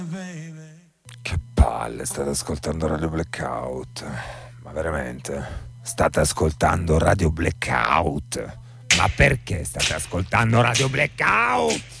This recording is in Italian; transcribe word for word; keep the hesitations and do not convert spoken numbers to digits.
Che palle, state ascoltando Radio Blackout. Ma veramente? State ascoltando Radio Blackout? Ma perché state ascoltando Radio Blackout?